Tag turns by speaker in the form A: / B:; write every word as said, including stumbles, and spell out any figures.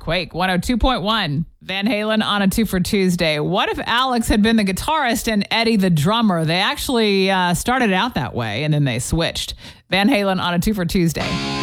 A: Quake one oh two point one. Van Halen on a two for Tuesday. What if Alex had been the guitarist and Eddie the drummer? They actually uh, started out that way and then they switched. Van Halen on a two for Tuesday.